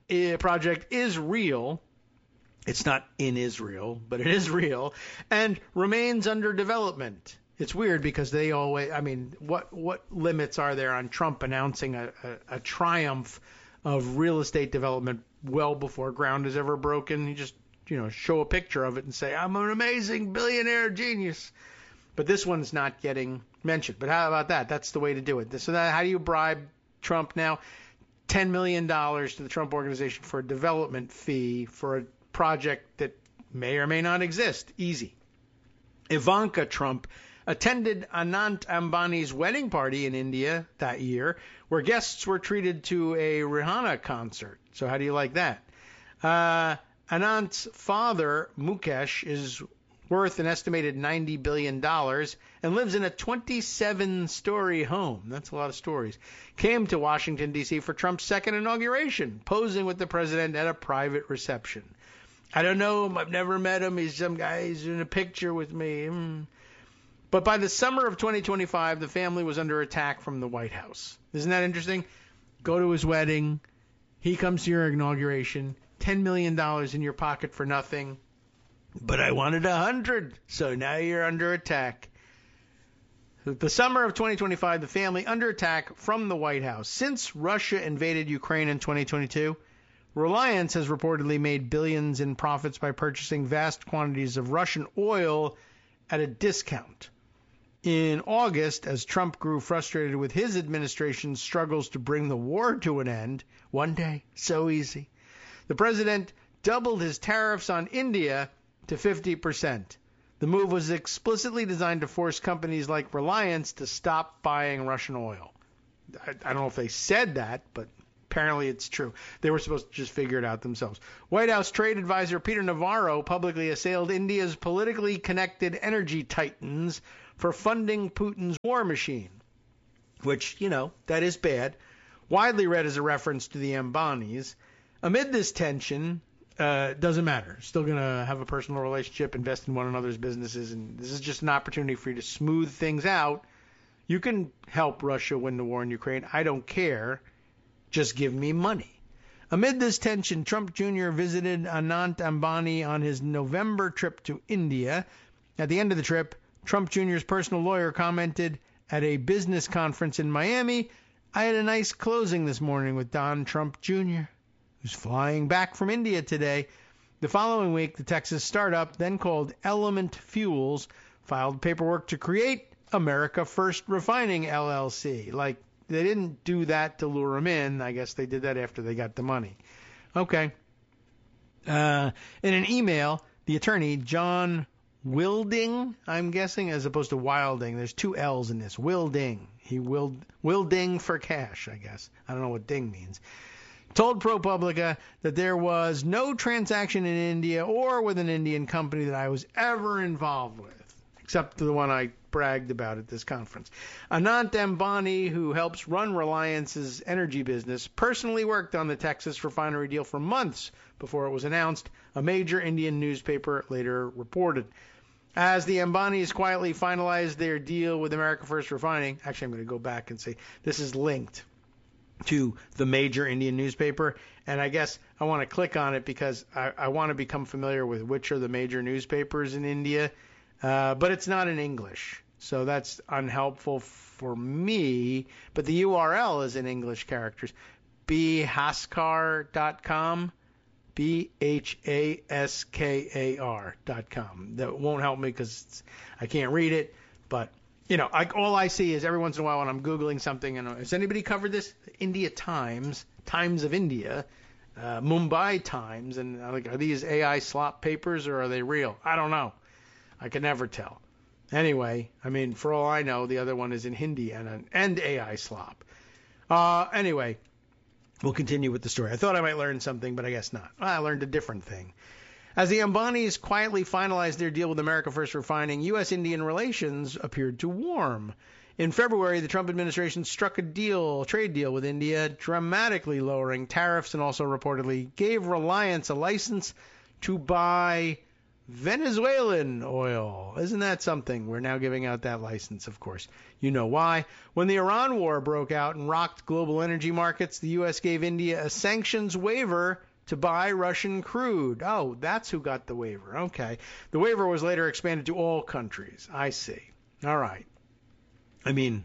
project is real. It's not in Israel, but it is real, and remains under development. It's weird because they always, I mean, what what limits are there on Trump announcing a, a, a triumph of real estate development well before ground is ever broken? You just, you know, show a picture of it and say, I'm an amazing billionaire genius. But this one's not getting mentioned. But how about that? That's the way to do it. So that, how do you bribe Trump now? ten million dollars to the Trump Organization for a development fee for a project that may or may not exist. Easy. Ivanka Trump attended Anant Ambani's wedding party in India that year, where guests were treated to a Rihanna concert. So how do you like that? Uh, Anant's father, Mukesh, is worth an estimated ninety billion dollars and lives in a twenty-seven story home. That's a lot of stories. Came to Washington, D C for Trump's second inauguration, posing with the president at a private reception. I don't know him. I've never met him. He's some guy. He's in a picture with me. Mm. But by the summer of twenty twenty-five, the family was under attack from the White House. Isn't that interesting? Go to his wedding. He comes to your inauguration. ten million dollars in your pocket for nothing. But I wanted a hundred, so now you're under attack. The summer of twenty twenty-five, the family under attack from the White House. Since Russia invaded Ukraine in twenty twenty-two, Reliance has reportedly made billions in profits by purchasing vast quantities of Russian oil at a discount. In August, as Trump grew frustrated with his administration's struggles to bring the war to an end, one day, so easy, the president doubled his tariffs on India to fifty percent. The move was explicitly designed to force companies like Reliance to stop buying Russian oil. I, I don't know if they said that, but apparently it's true. They were supposed to just figure it out themselves. White House trade advisor Peter Navarro publicly assailed India's politically connected energy titans for funding Putin's war machine, which, you know, that is bad. Widely read as a reference to the Ambanis. Amid this tension, Uh, doesn't matter. Still going to have a personal relationship, invest in one another's businesses, and this is just an opportunity for you to smooth things out. You can help Russia win the war in Ukraine. I don't care. Just give me money. Amid this tension, Trump Junior visited Anant Ambani on his November trip to India. At the end of the trip, Trump Junior's personal lawyer commented at a business conference in Miami, "I had a nice closing this morning with Don Trump Junior, who's flying back from India today." The following week, the Texas startup, then called Element Fuels, filed paperwork to create America First Refining, L L C. Like, they didn't do that to lure him in. I guess they did that after they got the money. Okay. Uh, in an email, the attorney, John Wilding, I'm guessing, as opposed to Wilding. There's two L's in this. Wilding. He will Wilding for cash, I guess. I don't know what ding means. Told ProPublica that there was no transaction in India or with an Indian company that I was ever involved with, except the one I bragged about at this conference. Anant Ambani, who helps run Reliance's energy business, personally worked on the Texas refinery deal for months before it was announced, a major Indian newspaper later reported. As the Ambanis quietly finalized their deal with America First Refining, actually I'm going to go back and say this is linked to the major Indian newspaper, and I guess I want to click on it because I, I want to become familiar with which are the major newspapers in India, uh, but it's not in English, so that's unhelpful for me, but the U R L is in English characters, b haskar dot com, B H A S K A R dot com. That won't help me because I can't read it, but you know, I, all I see is every once in a while when I'm Googling something, and has anybody covered this? India Times, Times of India, uh, Mumbai Times, and I'm like, are these A I slop papers or are they real? I don't know. I can never tell. Anyway, I mean, for all I know, the other one is in Hindi and and A I slop. Uh, anyway, we'll continue with the story. I thought I might learn something, but I guess not. I learned a different thing. As the Ambanis quietly finalized their deal with America First Refining, U S-Indian relations appeared to warm. In February, the Trump administration struck a deal, a trade deal with India, dramatically lowering tariffs and also reportedly gave Reliance a license to buy Venezuelan oil. Isn't that something? We're now giving out that license, of course. You know why. When the Iran war broke out and rocked global energy markets, the U S gave India a sanctions waiver to buy Russian crude. Oh, that's who got the waiver. Okay. The waiver was later expanded to all countries. I see. All right. I mean,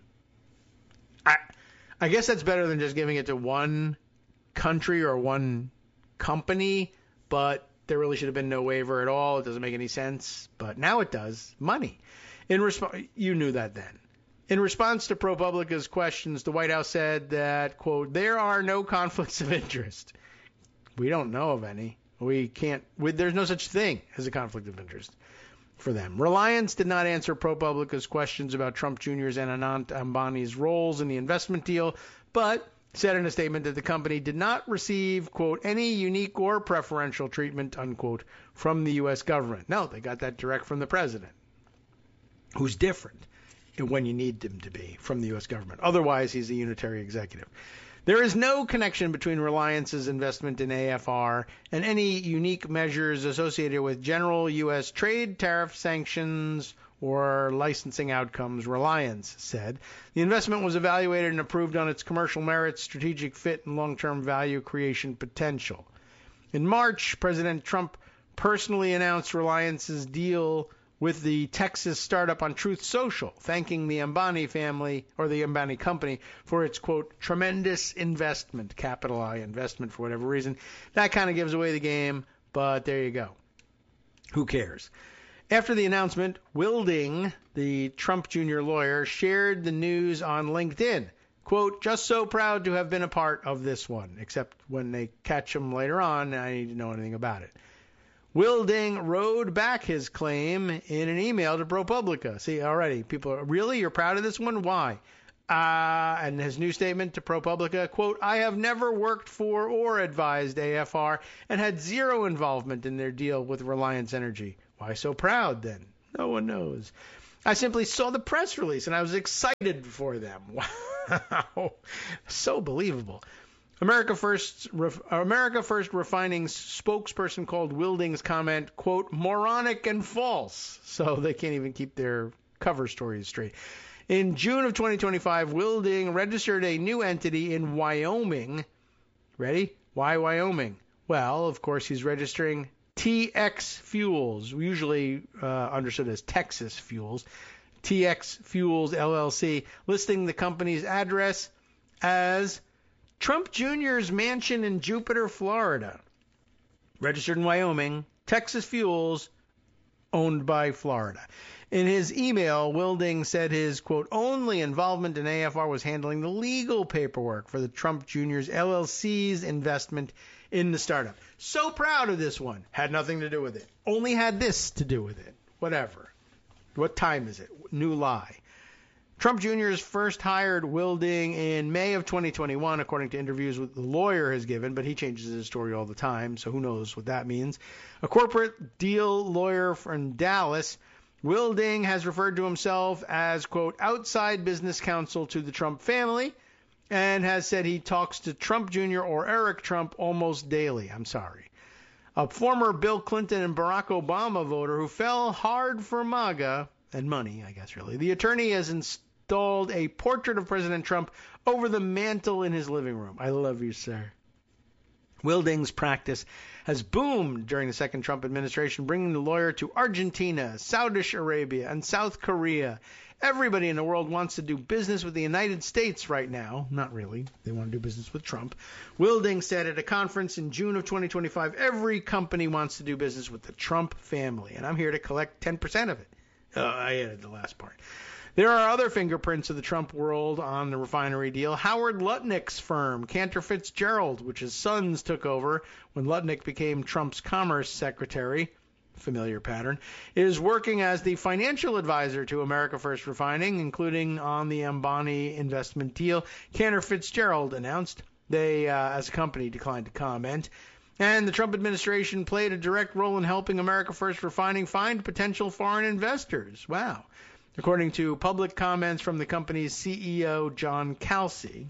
I I guess that's better than just giving it to one country or one company, but there really should have been no waiver at all. It doesn't make any sense, but now it does. Money. In resp- you knew that then. In response to ProPublica's questions, the White House said that, quote, there are no conflicts of interest. We don't know of any. We can't. We, there's no such thing as a conflict of interest for them. Reliance did not answer ProPublica's questions about Trump Junior's and Anant Ambani's roles in the investment deal, but said in a statement that the company did not receive, quote, any unique or preferential treatment, unquote, from the U S government. No, they got that direct from the president, who's different when you need him to be from the U S government. Otherwise, he's a unitary executive. There is no connection between Reliance's investment in A F R and any unique measures associated with general U S trade, tariff sanctions, or licensing outcomes, Reliance said. The investment was evaluated and approved on its commercial merits, strategic fit, and long-term value creation potential. In March, President Trump personally announced Reliance's deal with the Texas startup on Truth Social, thanking the Ambani family or the Ambani company for its, quote, tremendous investment, capital I investment for whatever reason. That kind of gives away the game, but there you go. Who cares? After the announcement, Wilding, the Trump Junior lawyer, shared the news on LinkedIn. Quote, just so proud to have been a part of this one, except when they catch him later on, I need to know anything about it. Wilding rode back his claim in an email to ProPublica. See, already, people are, really? You're proud of this one? Why? Uh, and his new statement to ProPublica, quote, I have never worked for or advised A F R and had zero involvement in their deal with Reliance Energy. Why so proud, then? No one knows. I simply saw the press release, and I was excited for them. Wow. So believable. America First, Ref, America First Refining spokesperson called Wilding's comment, quote, moronic and false. So they can't even keep their cover stories straight. In June of twenty twenty-five, Wilding registered a new entity in Wyoming. Ready? Why Wyoming? Well, of course, he's registering T X Fuels, usually uh, understood as Texas Fuels. T X Fuels, L L C, listing the company's address as Trump Junior's mansion in Jupiter, Florida. Registered in Wyoming, Texas Fuels, owned by Florida. In his email, Wilding said his, quote, only involvement in A F R was handling the legal paperwork for the Trump Junior's L L C's investment in the startup. So proud of this one. Had nothing to do with it. Only had this to do with it. Whatever. What time is it? New lie. Trump Junior's first hired Wilding in May of twenty twenty-one, according to interviews with the lawyer has given, but he changes his story all the time, so who knows what that means. A corporate deal lawyer from Dallas, Wilding has referred to himself as, quote, outside business counsel to the Trump family, and has said he talks to Trump Junior or Eric Trump almost daily. I'm sorry. A former Bill Clinton and Barack Obama voter who fell hard for MAGA, and money, I guess, really. The attorney has installed a portrait of President Trump over the mantle in his living room. I love you, sir. Wilding's practice has boomed during the second Trump administration, bringing the lawyer to Argentina, Saudi Arabia, and South Korea. Everybody in the world wants to do business with the United States right now. Not really. They want to do business with Trump. Wilding said at a conference in June of twenty twenty-five, every company wants to do business with the Trump family, and I'm here to collect ten percent of it. Uh, I added the last part. There are other fingerprints of the Trump world on the refinery deal. Howard Lutnick's firm, Cantor Fitzgerald, which his sons took over when Lutnick became Trump's commerce secretary, familiar pattern, is working as the financial advisor to America First Refining, including on the Ambani investment deal. Cantor Fitzgerald announced. They, uh, as a company, declined to comment. And the Trump administration played a direct role in helping America First Refining find potential foreign investors. Wow. According to public comments from the company's C E O, John Calci.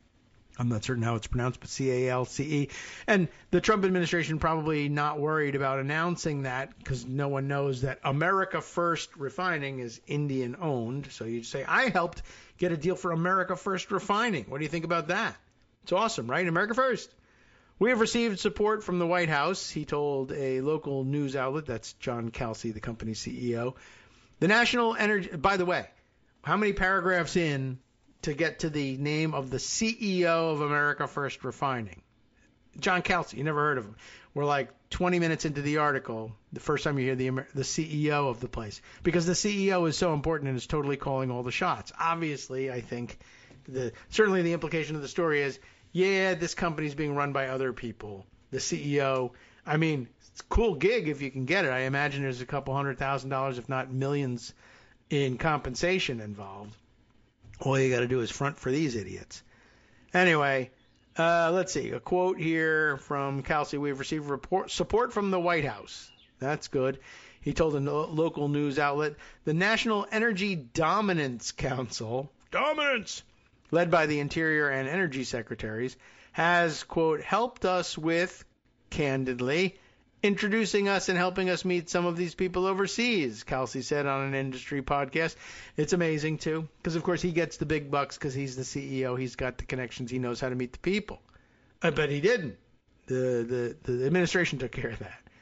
I'm not certain how it's pronounced, but C A L C E. And the Trump administration probably not worried about announcing that because no one knows that America First Refining is Indian-owned. So you say, I helped get a deal for America First Refining. What do you think about that? It's awesome, right? America First. We have received support from the White House, he told a local news outlet. That's John Calci, the company's C E O. The National Energy, by the way, how many paragraphs in to get to the name of the C E O of America First Refining? John Calci, you never heard of him. We're like twenty minutes into the article, the first time you hear the the C E O of the place. Because the C E O is so important and is totally calling all the shots. Obviously, I think, the certainly the implication of the story is, yeah, this company's being run by other people. The C E O, I mean, it's a cool gig if you can get it. I imagine there's a couple hundred thousand dollars, if not millions, in compensation involved. All you got to do is front for these idiots. Anyway, uh, let's see. A quote here from Calci. We've received report, support from the White House. That's good. He told a no- local news outlet, the National Energy Dominance Council, dominance, led by the Interior and Energy Secretaries, has, quote, helped us with, candidly, introducing us and helping us meet some of these people overseas, Calci said on an industry podcast. It's amazing, too, because, of course, he gets the big bucks because he's the C E O. He's got the connections. He knows how to meet the people. Uh, but he didn't. The, the, the administration took care of that.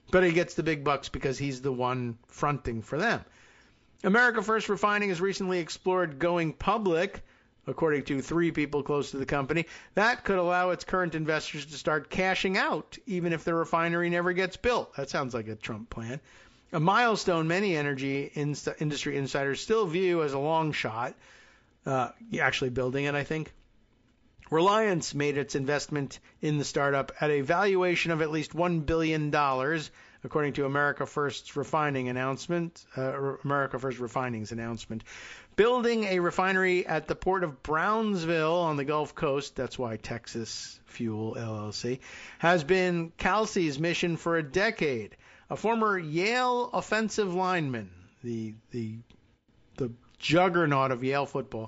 but he gets the big bucks because he's the one fronting for them. America First Refining has recently explored going public, according to three people close to the company. That could allow its current investors to start cashing out, even if the refinery never gets built. That sounds like a Trump plan. A milestone many energy in- industry insiders still view as a long shot, uh, actually building it, I think. Reliance made its investment in the startup at a valuation of at least one billion dollars, according to America First's refining announcement, uh, America First Refining's announcement. Building a refinery at the port of Brownsville on the Gulf Coast, that's why Texas Fuel L L C, has been Kelsey's mission for a decade. A former Yale offensive lineman, the the the juggernaut of Yale football,